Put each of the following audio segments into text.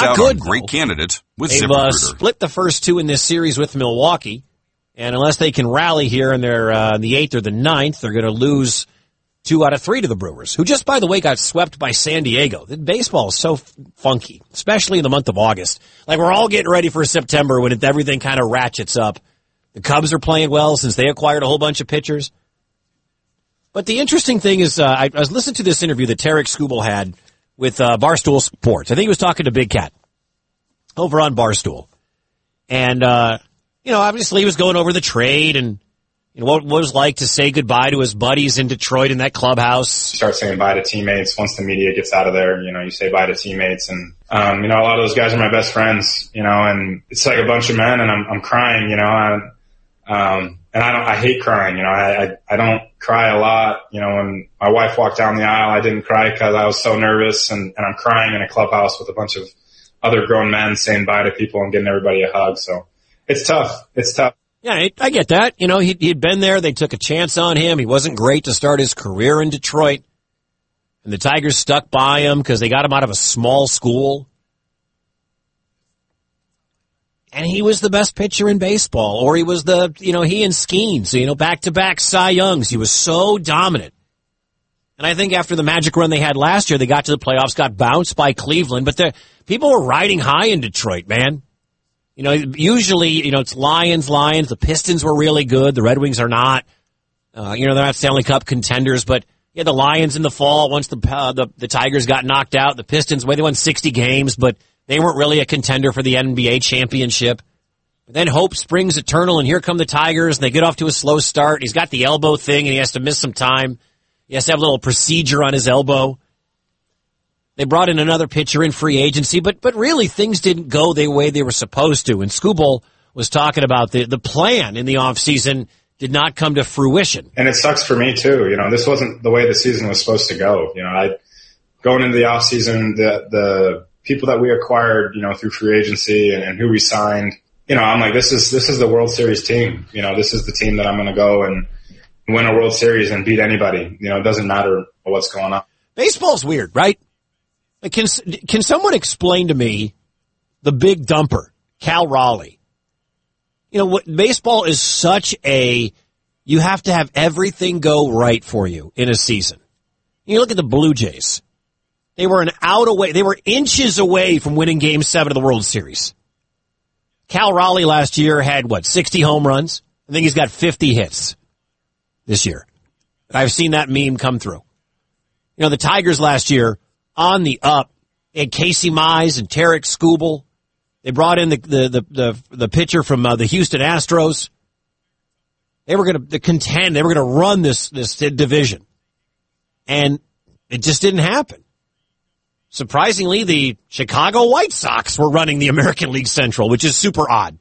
out good, on great though. candidates with They've ZipRecruiter. split the first two in this series with Milwaukee, and unless they can rally here in their the 8th or the 9th, they're going to lose 2 out of 3 to the Brewers, who just, by the way, got swept by San Diego. Baseball is so funky, especially in the month of August. Like, we're all getting ready for September when everything kind of ratchets up. The Cubs are playing well since they acquired a whole bunch of pitchers. But the interesting thing is, I was listening to this interview that Tarek Skubal had with Barstool Sports. I think he was talking to Big Cat over on Barstool. And, obviously he was going over the trade and what it was like to say goodbye to his buddies in Detroit in that clubhouse. You start saying bye to teammates. Once the media gets out of there, you say bye to teammates. And, a lot of those guys are my best friends, and it's like a bunch of men and I'm crying, and I hate crying, I don't cry a lot. When my wife walked down the aisle, I didn't cry because I was so nervous and I'm crying in a clubhouse with a bunch of other grown men saying bye to people and getting everybody a hug. So it's tough. It's tough. Yeah, I get that. He'd been there. They took a chance on him. He wasn't great to start his career in Detroit. And the Tigers stuck by him because they got him out of a small school. And he was the best pitcher in baseball. Or he was he and Skeens, back-to-back Cy Youngs. He was so dominant. And I think after the magic run they had last year, they got to the playoffs, got bounced by Cleveland. But people were riding high in Detroit, man. Usually, it's Lions. The Pistons were really good. The Red Wings are not. They're not Stanley Cup contenders, but the Lions in the fall, once the Tigers got knocked out, the Pistons, they won 60 games, but they weren't really a contender for the NBA championship. But then hope springs eternal, and here come the Tigers, and they get off to a slow start. He's got the elbow thing, and he has to miss some time. He has to have a little procedure on his elbow. They brought in another pitcher in free agency, but really things didn't go the way they were supposed to. And Skubal was talking about the plan in the offseason did not come to fruition. And it sucks for me too. This wasn't the way the season was supposed to go. Going into the offseason, the people that we acquired, through free agency and who we signed, I'm like, this is the World Series team. This is the team that I'm going to go and win a World Series and beat anybody. It doesn't matter what's going on. Baseball's weird, right? Can someone explain to me the big dumper, Cal Raleigh? Baseball is such you have to have everything go right for you in a season. You look at the Blue Jays. They were they were inches away from winning Game 7 of the World Series. Cal Raleigh last year had, 60 home runs? I think he's got 50 hits this year. I've seen that meme come through. The Tigers last year, on the up. They had Casey Mize and Tarek Skubal. They brought in the pitcher from the Houston Astros. They were going to contend. They were going to run this division. And it just didn't happen. Surprisingly, the Chicago White Sox were running the American League Central, which is super odd.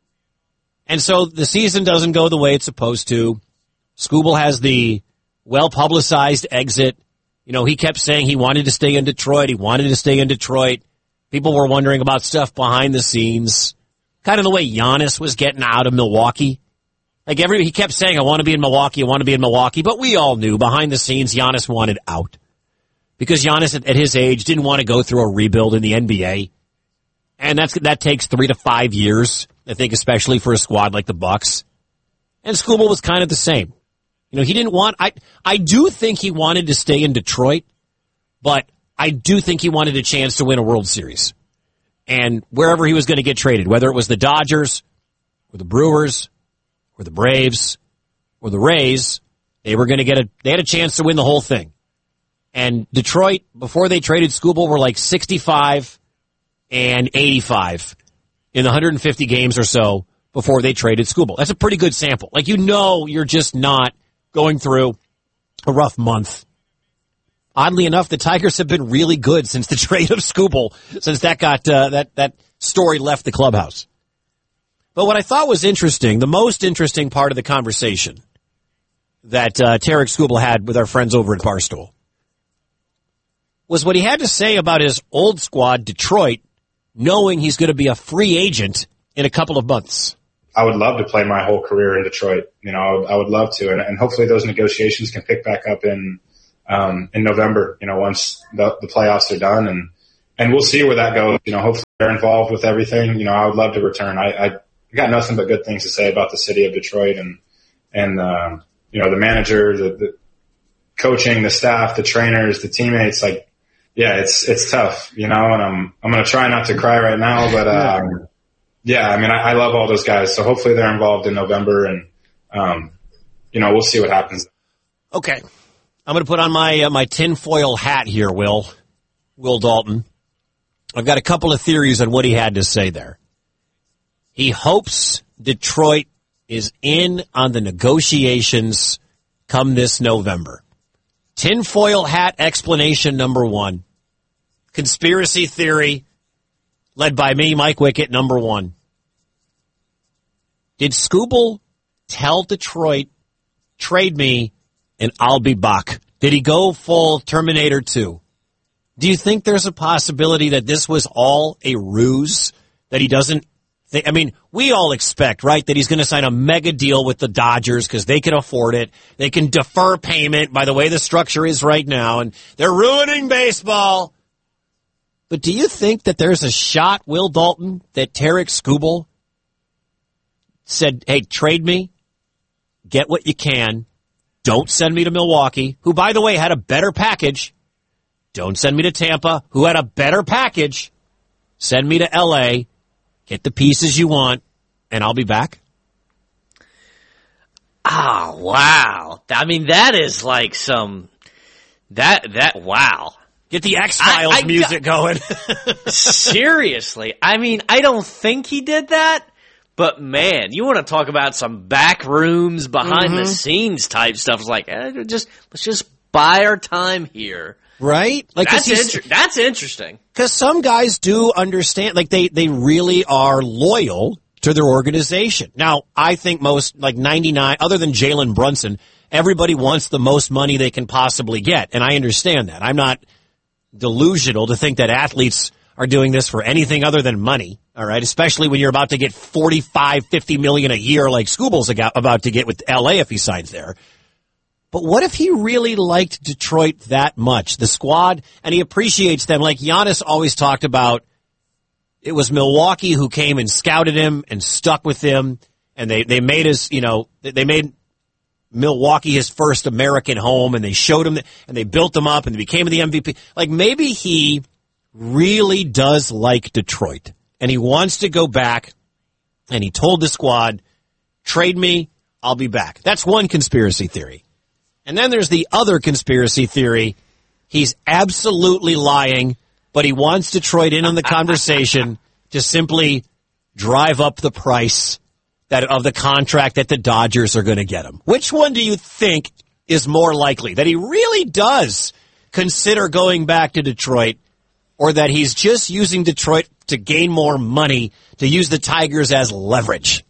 And so the season doesn't go the way it's supposed to. Skubal has the well-publicized exit. He kept saying he wanted to stay in Detroit. People were wondering about stuff behind the scenes. Kind of the way Giannis was getting out of Milwaukee. He kept saying, I want to be in Milwaukee. But we all knew behind the scenes Giannis wanted out. Because Giannis, at his age, didn't want to go through a rebuild in the NBA. And that takes 3 to 5 years, I think, especially for a squad like the Bucks. And Skubal was kind of the same. He didn't want, I do think he wanted to stay in Detroit, but I do think he wanted a chance to win a World Series. And wherever he was going to get traded, whether it was the Dodgers or the Brewers or the Braves or the Rays, they had a chance to win the whole thing. And Detroit, before they traded Skubal, were like 65 and 85 in the 150 games or so before they traded Skubal. That's a pretty good sample. You're just not going through a rough month. Oddly enough, the Tigers have been really good since the trade of Skubal, since that got that story left the clubhouse. But what I thought was interesting, the most interesting part of the conversation that Tarek Skubal had with our friends over at Barstool, was what he had to say about his old squad, Detroit, knowing he's going to be a free agent in a couple of months. I would love to play my whole career in Detroit. I would love to. And hopefully those negotiations can pick back up in November, once the playoffs are done. And, we'll see where that goes. Hopefully they're involved with everything. I would love to return. I got nothing but good things to say about the city of Detroit and the manager, the coaching, the staff, the trainers, the teammates. Like, yeah, it's tough, and I'm going to try not to cry right now, but, I love all those guys. So hopefully they're involved in November and, we'll see what happens. Okay. I'm going to put on my tinfoil hat here, Will Dalton. I've got a couple of theories on what he had to say there. He hopes Detroit is in on the negotiations come this November. Tinfoil hat explanation number one. Conspiracy theory led by me, Mike Wickett, number one. Did Skubal tell Detroit, trade me and I'll be back? Did he go full Terminator 2? Do you think there's a possibility that this was all a ruse? That he doesn't think, we all expect, right, that he's going to sign a mega deal with the Dodgers because they can afford it. They can defer payment by the way the structure is right now, and they're ruining baseball. But do you think that there's a shot, Will Dalton, that Tarik Skubal said, hey, trade me, get what you can, don't send me to Milwaukee, who, by the way, had a better package. Don't send me to Tampa, who had a better package. Send me to L.A., get the pieces you want, and I'll be back? Ah, wow. That is like some... wow. Get the X-Files music going. Seriously. I don't think he did that, but man, you want to talk about some back rooms, behind the scenes type stuff. It's like, let's just buy our time here. Right? Like that's interesting. Because some guys do understand, like they really are loyal to their organization. Now, I think most, like 99, other than Jalen Brunson, everybody wants the most money they can possibly get. And I understand that. I'm not delusional to think that athletes are doing this for anything other than money. All right. Especially when you're about to get $45-50 million a year like Skubal's about to get with LA if he signs there. But what if he really liked Detroit that much, the squad, and he appreciates them? Like Giannis always talked about, it was Milwaukee who came and scouted him and stuck with him, and they made his, they made Milwaukee his first American home, and they showed him, and they built him up, and they became the MVP. Like maybe he really does like Detroit, and he wants to go back, and he told the squad, trade me, I'll be back. That's one conspiracy theory. And then there's the other conspiracy theory. He's absolutely lying, but he wants Detroit in on the conversation to simply drive up the price of the contract that the Dodgers are going to get him. Which one do you think is more likely? That he really does consider going back to Detroit, or that he's just using Detroit to gain more money, to use the Tigers as leverage?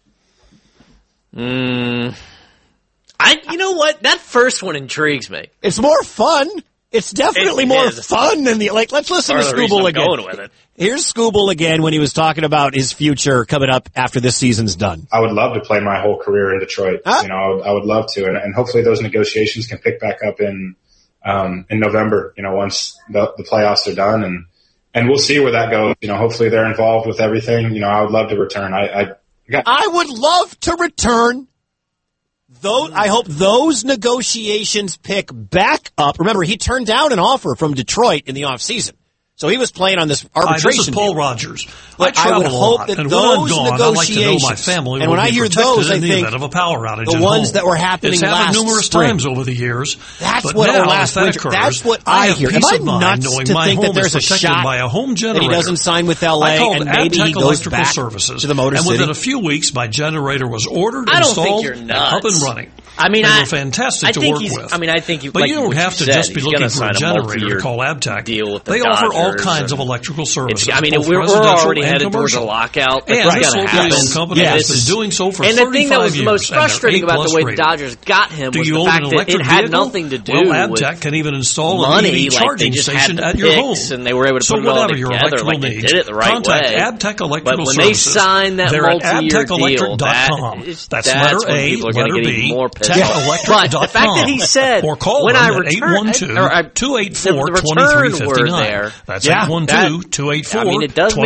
You know what? That first one intrigues me. It's more fun. It's definitely more fun than let's listen to Skubal again. Going with it. Here's Skubal again when he was talking about his future coming up after this season's done. I would love to play my whole career in Detroit. Huh? I would love to. And hopefully those negotiations can pick back up in November, once the playoffs are done, and we'll see where that goes. Hopefully they're involved with everything. I would love to return. I would love to return. I hope those negotiations pick back up. Remember, he turned down an offer from Detroit in the offseason. So he was playing on this arbitration. This is Paul Rogers. I travel a lot, and when I'm gone, I'd like to know my family. And when I hear those, I think of a power outage the ones that were happening last numerous spring. times over the years. That's what last winter. That's what I hear. Am I nuts to think that there's a shot that he doesn't sign with LA and maybe he goes back to the Motor City? And within a few weeks, my generator was ordered, installed, and up and running. They were fantastic to work with. I think you. But you don't have to just be looking for a generator to call Abtech. They offer all kinds of electrical services. We're already headed towards a lockout. And this locally-owned company has been doing so for 35 years. And the thing that was the most frustrating about the way the Dodgers got him was the fact that it had nothing to do with Abtech can even install an EV charging station at your home. And they were able to put it all together. Like they did it the right way. Contact Abtech Electrical Services. But when they signed that multi-year deal, that's letter A, letter B, therapist. But the fact that he said, or call when I return, 812-284-2359. there, That's 812-284-2359. I mean, it does